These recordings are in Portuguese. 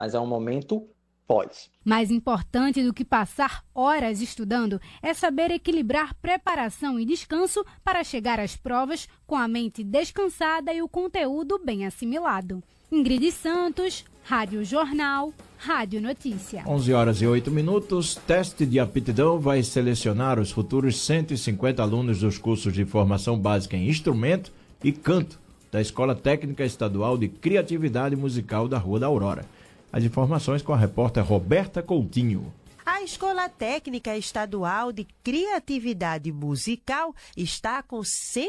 mas é um momento pós. Mais importante do que passar horas estudando é saber equilibrar preparação e descanso para chegar às provas com a mente descansada e o conteúdo bem assimilado. Ingrid Santos, Rádio Jornal, Rádio Notícia. 11h08. Teste de aptidão vai selecionar os futuros 150 alunos dos cursos de formação básica em instrumento e canto da Escola Técnica Estadual de Criatividade Musical da Rua da Aurora. As informações com a repórter Roberta Coutinho. A Escola Técnica Estadual de Criatividade Musical está com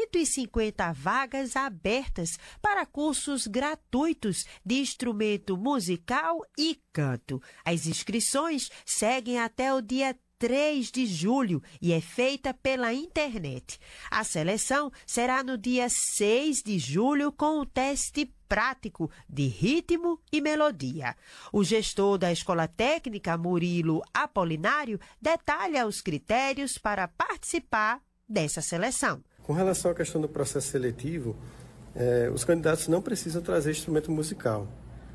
150 vagas abertas para cursos gratuitos de instrumento musical e canto. As inscrições seguem até o dia 3 de julho e é feita pela internet. A seleção será no dia 6 de julho com o teste prático de ritmo e melodia. O gestor da Escola Técnica, Murilo Apolinário, detalha os critérios para participar dessa seleção. Com relação à questão do processo seletivo, os candidatos não precisam trazer instrumento musical.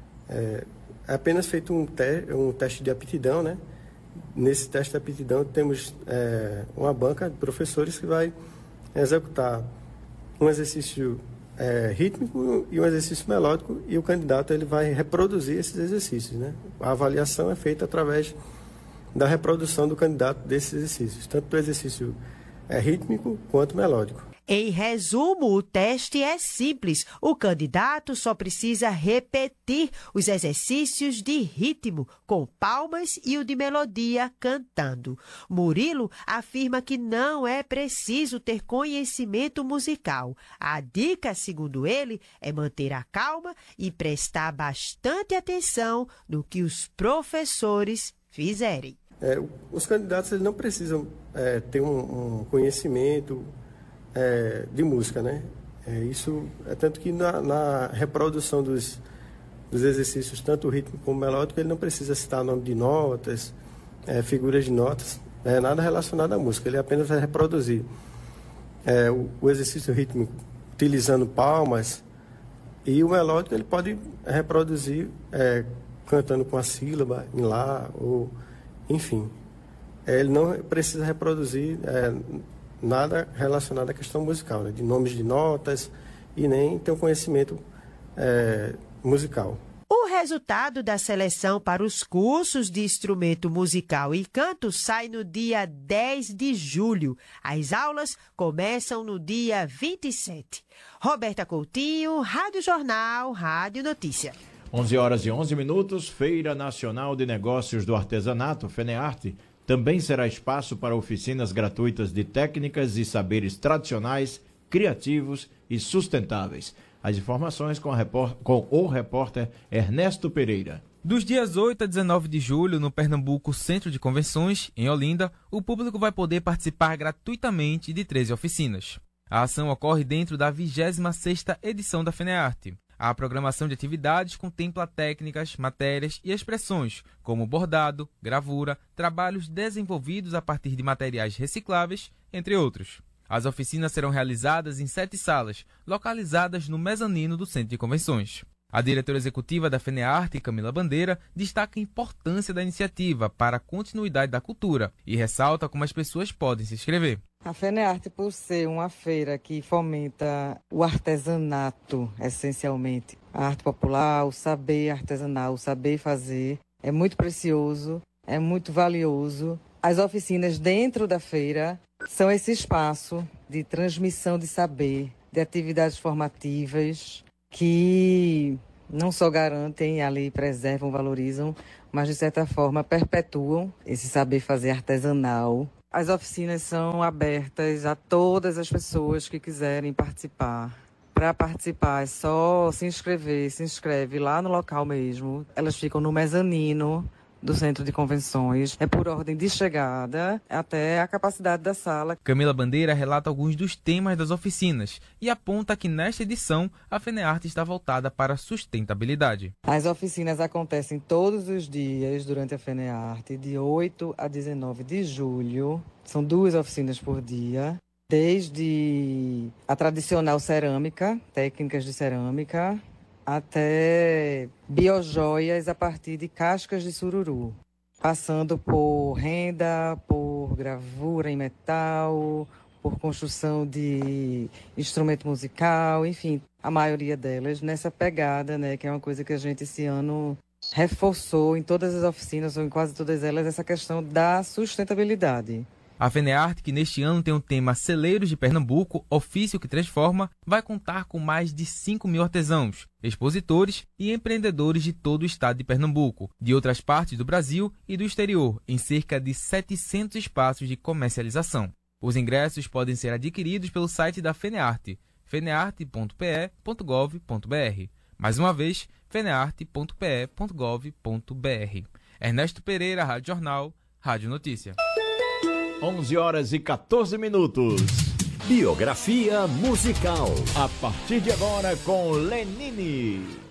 É apenas feito um teste de aptidão, né? Nesse teste de aptidão temos uma banca de professores que vai executar um exercício rítmico e um exercício melódico, e o candidato ele vai reproduzir esses exercícios, né? A avaliação é feita através da reprodução do candidato desses exercícios, tanto do exercício rítmico quanto melódico. Em resumo, o teste é simples. O candidato só precisa repetir os exercícios de ritmo com palmas e o de melodia cantando. Murilo afirma que não é preciso ter conhecimento musical. A dica, segundo ele, é manter a calma e prestar bastante atenção no que os professores fizerem. Os candidatos eles não precisam ter um conhecimento de música, né? Isso é tanto que na reprodução dos exercícios, tanto o ritmo como o melódico, ele não precisa citar nome de notas, figuras de notas, nada relacionado à música, ele apenas vai reproduzir o exercício rítmico utilizando palmas, e o melódico ele pode reproduzir cantando com a sílaba em lá, ou enfim. Ele não precisa reproduzir nada relacionado à questão musical, né? De nomes de notas, e nem ter um conhecimento musical. O resultado da seleção para os cursos de instrumento musical e canto sai no dia 10 de julho. As aulas começam no dia 27. Roberta Coutinho, Rádio Jornal, Rádio Notícia. 11h11. Feira Nacional de Negócios do Artesanato, FENEARTE, também será espaço para oficinas gratuitas de técnicas e saberes tradicionais, criativos e sustentáveis. As informações com o repórter Ernesto Pereira. Dos dias 8 a 19 de julho, no Pernambuco Centro de Convenções, em Olinda, o público vai poder participar gratuitamente de 13 oficinas. A ação ocorre dentro da 26ª edição da FENEARTE. A programação de atividades contempla técnicas, matérias e expressões, como bordado, gravura, trabalhos desenvolvidos a partir de materiais recicláveis, entre outros. As oficinas serão realizadas em 7 salas, localizadas no mezanino do Centro de Convenções. A diretora executiva da FENEARTE, Camila Bandeira, destaca a importância da iniciativa para a continuidade da cultura e ressalta como as pessoas podem se inscrever. A FENEARTE, por ser uma feira que fomenta o artesanato, essencialmente, a arte popular, o saber artesanal, o saber fazer, é muito precioso, é muito valioso. As oficinas dentro da feira são esse espaço de transmissão de saber, de atividades formativas, que não só garantem ali, preservam, valorizam, mas de certa forma perpetuam esse saber fazer artesanal. As oficinas são abertas a todas as pessoas que quiserem participar. Para participar é só se inscreve lá no local mesmo. Elas ficam no mezanino do Centro de Convenções. É por ordem de chegada até a capacidade da sala. Camila Bandeira relata alguns dos temas das oficinas e aponta que nesta edição a FENEARTE está voltada para a sustentabilidade. As oficinas acontecem todos os dias durante a FENEARTE, de 8 a 19 de julho. São 2 oficinas por dia. Desde a tradicional cerâmica, técnicas de cerâmica, até biojoias a partir de cascas de sururu, passando por renda, por gravura em metal, por construção de instrumento musical, enfim, a maioria delas nessa pegada, né, que é uma coisa que a gente esse ano reforçou em todas as oficinas, ou em quase todas elas, essa questão da sustentabilidade. A FENEARTE, que neste ano tem o tema Celeiros de Pernambuco, ofício que transforma, vai contar com mais de 5.000 artesãos, expositores e empreendedores de todo o estado de Pernambuco, de outras partes do Brasil e do exterior, em cerca de 700 espaços de comercialização. Os ingressos podem ser adquiridos pelo site da FENEARTE, fenearte.pe.gov.br. Mais uma vez, fenearte.pe.gov.br. Ernesto Pereira, Rádio Jornal, Rádio Notícia. 11h14. Biografia musical. A partir de agora com Lenine.